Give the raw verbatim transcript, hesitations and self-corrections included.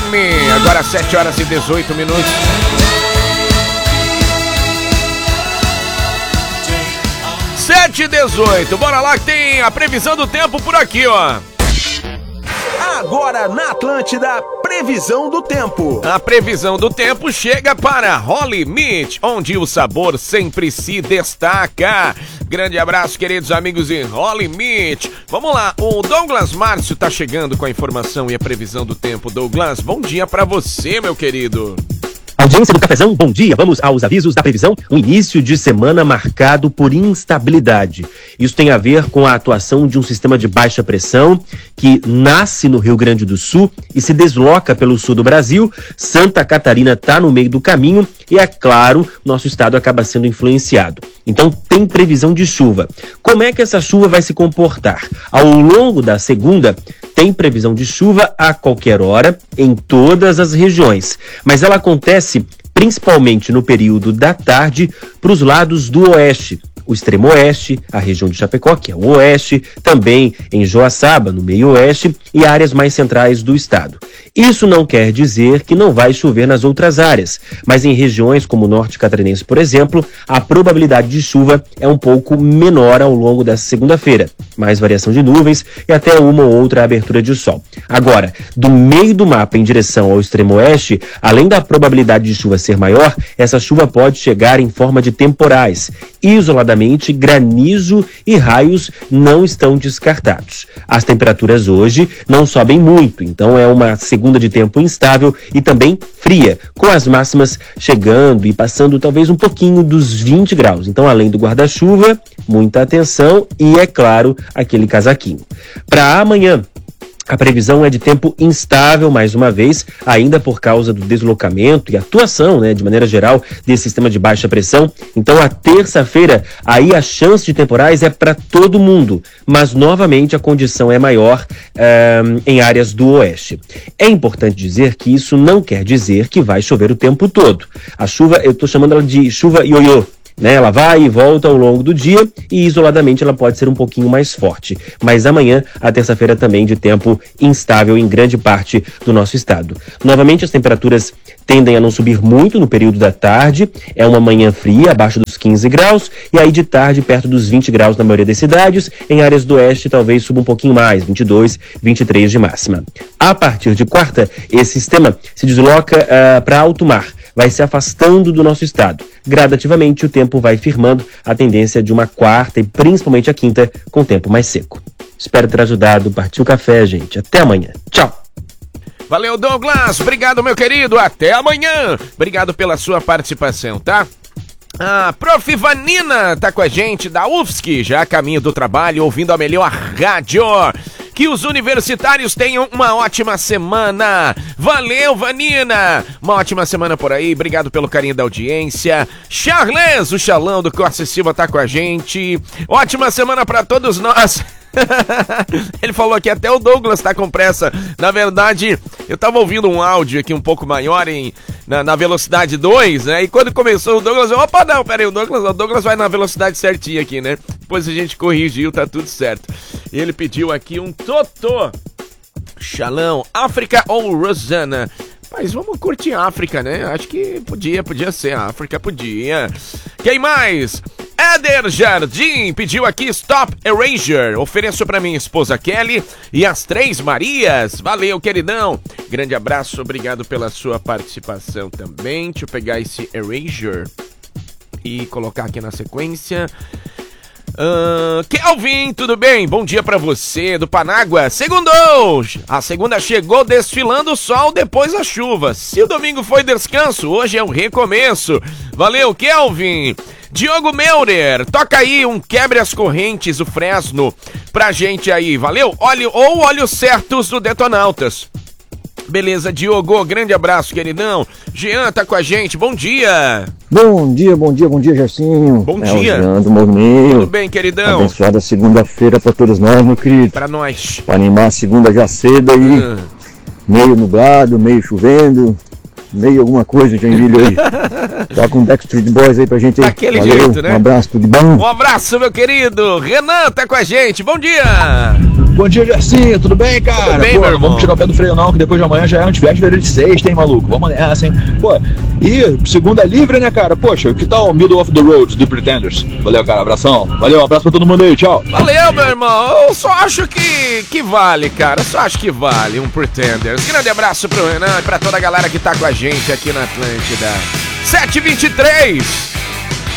M. Agora sete horas e dezoito minutos. sete e dezoito. Bora lá que tem a previsão do tempo por aqui, ó. Agora na Atlântida, previsão do tempo. A previsão do tempo chega para Holy Meat, onde o sabor sempre se destaca. Grande abraço, queridos amigos em Holy Meat. Vamos lá, o Douglas Márcio tá chegando com a informação e a previsão do tempo. Douglas, bom dia pra você, meu querido. Audiência do Cafezão, bom dia. Vamos aos avisos da previsão. Um início de semana marcado por instabilidade. Isso tem a ver com a atuação de um sistema de baixa pressão que nasce no Rio Grande do Sul e se desloca pelo sul do Brasil. Santa Catarina está no meio do caminho e, é claro, nosso estado acaba sendo influenciado. Então tem previsão de chuva. Como é que essa chuva vai se comportar? Ao longo da segunda, tem previsão de chuva a qualquer hora em todas as regiões, mas ela acontece principalmente no período da tarde para os lados do oeste. O extremo oeste, a região de Chapecó, que é o oeste, também em Joaçaba, no meio oeste, e áreas mais centrais do estado. Isso não quer dizer que não vai chover nas outras áreas, mas em regiões como o norte catarinense, por exemplo, a probabilidade de chuva é um pouco menor ao longo dessa segunda-feira. Mais variação de nuvens e até uma ou outra abertura de sol. Agora, do meio do mapa em direção ao extremo oeste, além da probabilidade de chuva ser maior, essa chuva pode chegar em forma de temporais. Isoladamente, granizo e raios não estão descartados. As temperaturas hoje não sobem muito, então é uma segunda de tempo instável e também fria, com as máximas chegando e passando talvez um pouquinho dos vinte graus. Então, além do guarda-chuva, muita atenção e, é claro, aquele casaquinho. Para amanhã, a previsão é de tempo instável, mais uma vez, ainda por causa do deslocamento e atuação, né, de maneira geral, desse sistema de baixa pressão. Então, a terça-feira, aí a chance de temporais é para todo mundo, mas, novamente, a condição é maior uh, em áreas do oeste. É importante dizer que isso não quer dizer que vai chover o tempo todo. A chuva, eu estou chamando ela de chuva ioiô. Né, ela vai e volta ao longo do dia e isoladamente ela pode ser um pouquinho mais forte. Mas amanhã, a terça-feira também de tempo instável em grande parte do nosso estado. Novamente as temperaturas tendem a não subir muito no período da tarde. É uma manhã fria, abaixo dos quinze graus, e aí de tarde perto dos vinte graus na maioria das cidades. Em áreas do oeste talvez suba um pouquinho mais, vinte e dois, vinte e três de máxima. A partir de quarta, esse sistema se desloca uh, para alto mar. Vai se afastando do nosso estado. Gradativamente o tempo vai firmando a tendência de uma quarta e principalmente a quinta com tempo mais seco. Espero ter ajudado. Partiu o café, gente. Até amanhã. Tchau. Valeu, Douglas. Obrigado, meu querido. Até amanhã. Obrigado pela sua participação, tá? A Prof Vanina tá com a gente da U F S C, já a caminho do trabalho, ouvindo a melhor rádio. Que os universitários tenham uma ótima semana. Valeu, Vanina. Uma ótima semana por aí. Obrigado pelo carinho da audiência. Charles, o Xalão do Corsa Silva tá com a gente. Ótima semana pra todos nós. Ele falou que até o Douglas tá com pressa. Na verdade, eu tava ouvindo um áudio aqui um pouco maior em, na, na velocidade dois, né? E quando começou o Douglas, eu, opa, não, peraí, o Douglas, o Douglas vai na velocidade certinha aqui, né? Depois a gente corrigiu, tá tudo certo. E ele pediu aqui um Totô. Xalão, África ou Rosana? Mas vamos curtir a África, né? Acho que podia, podia ser a África, podia. Quem mais? Éder Jardim pediu aqui Stop Erasure. Ofereço pra minha esposa Kelly e as três Marias. Valeu, queridão. Grande abraço, obrigado pela sua participação também. Deixa eu pegar esse Erasure e colocar aqui na sequência. Uh, Kelvin, tudo bem? Bom dia pra você, do Panágua. Segundou! A segunda chegou desfilando o sol depois a chuva. Se o domingo foi descanso, hoje é um recomeço. Valeu, Kelvin! Diogo Meurer, toca aí um Quebre as Correntes, o Fresno, pra gente aí, valeu? Óleo ou Olhos Certos do Detonautas. Beleza, Diogo, grande abraço, queridão. Jean tá com a gente, bom dia. Bom dia, bom dia, bom dia, Gersinho. Bom é dia. O Jean do Movimento. Tudo bem, queridão? Abençoada segunda-feira pra todos nós, meu querido. Pra nós. Pra animar a segunda já cedo aí, hum. meio nublado, meio chovendo, meio alguma coisa, Joinville aí. Tá com o Backstreet Boys aí pra gente aí. Daquele Valeu, jeito, né? Um abraço, tudo bom? Um abraço, meu querido. Renan tá com a gente, bom dia. Bom dia, Gersinho, tudo bem, cara? Tudo bem, Pô, meu irmão. vamos tirar o pé do freio não, que depois de amanhã já é antivéspera de sexta, hein, maluco? Vamos nessa, hein? Pô, e segunda livre, né, cara? Poxa, que tal o Middle of the Road do Pretenders? Valeu, cara, abração. Valeu, um abraço pra todo mundo aí, tchau. Valeu, meu irmão. Eu só acho que, que vale, cara. Eu só acho que vale um Pretenders. Grande abraço pro Renan e pra toda a galera que tá com a gente aqui na Atlântida. sete e vinte e três.